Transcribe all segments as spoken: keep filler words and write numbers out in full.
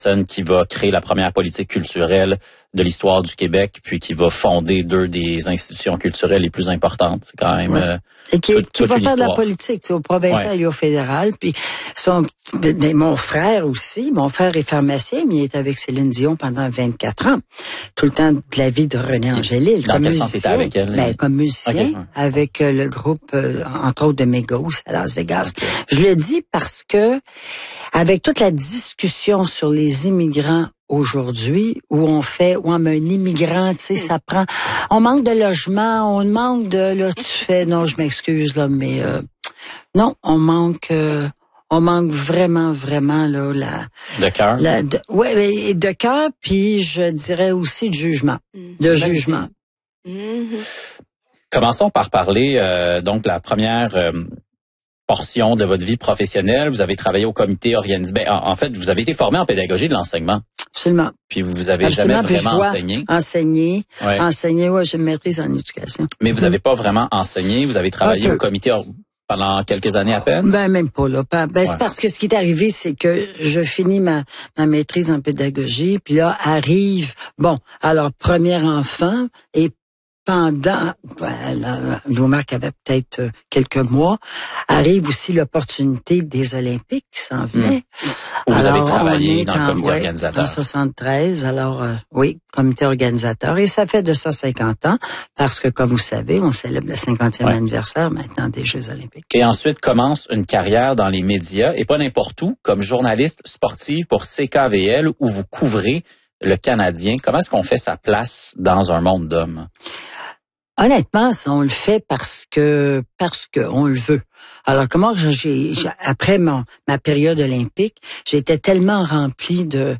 personne qui va créer la première politique culturelle de l'histoire du Québec, puis qui va fonder deux des institutions culturelles les plus importantes. C'est quand même... Ouais. Euh, et qui, tout, qui va faire histoire. de la politique, tu sais, au provincial ouais. et au fédéral. Puis son, ben, mon frère aussi, mon frère est pharmacien, mais il est avec Céline Dion pendant vingt-quatre ans. Tout le temps de la vie de René Angélil. Dans comme quel musicien, sens t'étais avec elle? Ben, comme musicien, okay. avec euh, le groupe, euh, entre autres, de Migos à Las Vegas. Okay. Je le dis parce que, avec toute la discussion sur les immigrants aujourd'hui, où on fait, où on a un immigrant, tu sais, ça prend, on manque de logement, on manque de, là, tu fais, non, je m'excuse, là, mais, euh, non, on manque, euh, on manque vraiment, vraiment, là, la... De cœur? La, de, ouais, de cœur, puis je dirais aussi de jugement. Mmh. De jugement. Mmh. Commençons par parler, euh, donc, la première, euh, portion de votre vie professionnelle. Vous avez travaillé au comité organisé. Ben, en, en fait, vous avez été formé en pédagogie de l'enseignement. Absolument. Puis vous avez Absolument. jamais vraiment Puis je enseigné. Enseigné. Ouais. Enseigné, ouais, j'ai une maîtrise en éducation. Mais vous n'avez pas vraiment enseigné. Vous avez travaillé au comité or- pendant quelques années à peine? Ben, même pas, là. Ben, ouais. C'est parce que ce qui est arrivé, c'est que je finis ma, ma maîtrise en pédagogie, puis là, arrive, bon, alors, premier enfant, et pendant, ben, Louis-Marc avait peut-être euh, quelques mois, arrive aussi l'opportunité des Olympiques qui s'en venaient. Mmh. Vous alors, avez travaillé dans en, le comité ouais, organisateur. En soixante-treize, alors euh, oui, comité organisateur. Et ça fait de ça cinquante ans, parce que comme vous savez, on célèbre le cinquantième ouais. anniversaire maintenant des Jeux olympiques. Et ensuite commence une carrière dans les médias, et pas n'importe où, comme journaliste sportive pour C K V L, où vous couvrez le Canadien. Comment est-ce qu'on fait sa place dans un monde d'hommes? Honnêtement, on le fait parce que parce que on le veut. Alors comment j'ai, j'ai après mon ma période olympique, j'étais tellement remplie de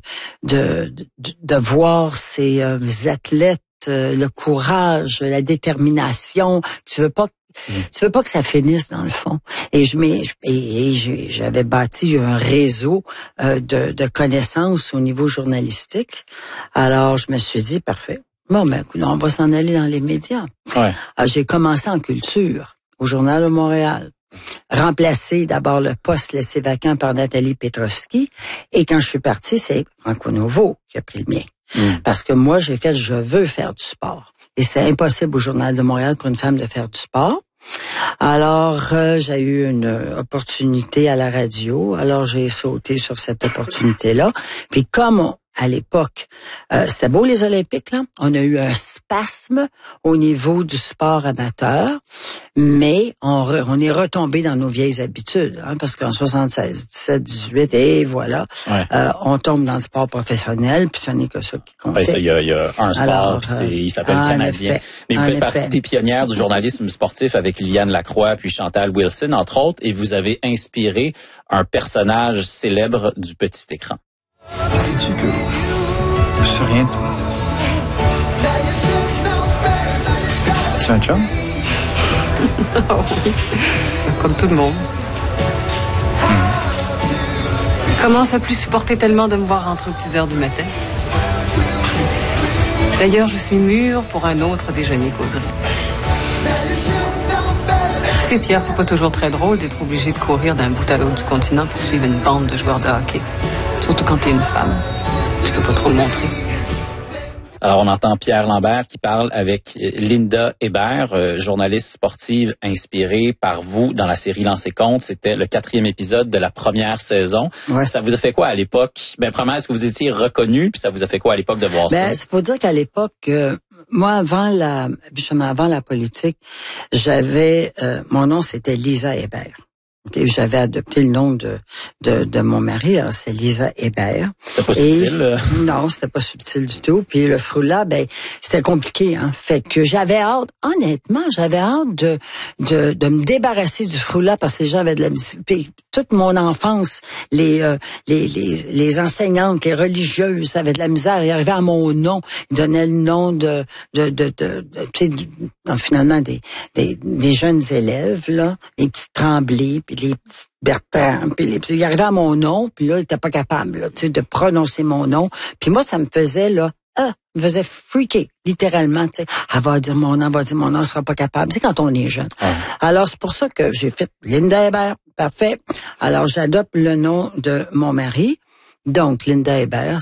de de, de voir ces euh, athlètes, euh, le courage, la détermination. Tu veux pas mmh. tu veux pas que ça finisse dans le fond. Et je mets et, et j'avais bâti un réseau euh, de de connaissances au niveau journalistique. Alors je me suis dit parfait. Bon, ben, on va s'en aller dans les médias. Ouais. Alors, j'ai commencé en culture, au Journal de Montréal. Remplacé d'abord le poste laissé vacant par Nathalie Petrovski. Et quand je suis partie, c'est Franco Novo qui a pris le mien. Mm. Parce que moi, j'ai fait, je veux faire du sport. Et c'est impossible au Journal de Montréal pour une femme de faire du sport. Alors, euh, j'ai eu une opportunité à la radio. Alors, j'ai sauté sur cette opportunité-là. Puis comme on, à l'époque, euh, c'était beau les Olympiques, là. On a eu un spasme au niveau du sport amateur, mais on, re, on est retombé dans nos vieilles habitudes, hein, parce qu'en soixante-seize, dix-sept, dix-huit, et voilà, ouais. euh, on tombe dans le sport professionnel, puis ce n'est que ça qui compte. Oui, ça, il y a, y a un sport, Alors, puis c'est, il s'appelle euh, Canadien. Effet, mais vous faites effet. partie des pionnières du journalisme sportif avec Liliane Lacroix puis Chantal Wilson, entre autres, et vous avez inspiré un personnage célèbre du petit écran. Sais-tu que je sais rien de toi? Tu as un chum? Oh oui, comme tout le monde. Mmh. Je commence à plus supporter tellement de me voir rentrer aux petites heures du matin. D'ailleurs, je suis mûre pour un autre déjeuner causerie. Tu sais, Pierre, c'est pas toujours très drôle d'être obligé de courir d'un bout à l'autre du continent pour suivre une bande de joueurs de hockey. Surtout quand t'es une femme. Tu peux pas trop le montrer. Alors, on entend Pierre Lambert qui parle avec Linda Hébert, euh, journaliste sportive inspirée par vous dans la série Lancez compte. C'était le quatrième épisode de la première saison. Ouais. Ça vous a fait quoi à l'époque? Ben, premièrement, est-ce que vous étiez reconnu? Puis ça vous a fait quoi à l'époque de voir ben, ça? Il faut dire qu'à l'époque, euh, moi, avant la, justement avant la politique, j'avais, euh, mon nom c'était Lisa Hébert. Okay, j'avais adopté le nom de de, de mon mari, alors c'est Lisa Hébert. C'était pas subtil. Et, non, c'était pas subtil du tout. Puis le Froula, ben c'était compliqué, hein. Fait que j'avais hâte, honnêtement, j'avais hâte de de de me débarrasser du Froula parce que les gens avaient de la puis toute mon enfance, les euh, les les les enseignantes, les religieuses avaient de la misère. Ils arrivaient à mon nom, ils donnaient le nom de de de de, de tu sais, finalement des des des jeunes élèves là, les petits Tremblay. Les petits Bertrand, puis les petits, il arrivait à mon nom, puis là, il était pas capable, là, tu sais, de prononcer mon nom. Puis moi, ça me faisait, là, ah, me faisait freaker, littéralement, tu sais. Elle va dire mon nom, elle va dire mon nom, elle sera pas capable. C'est quand on est jeune. Ouais. Alors, c'est pour ça que j'ai fait Linda Hébert, parfait. Alors, j'adopte le nom de mon mari. Donc, Linda Hébert,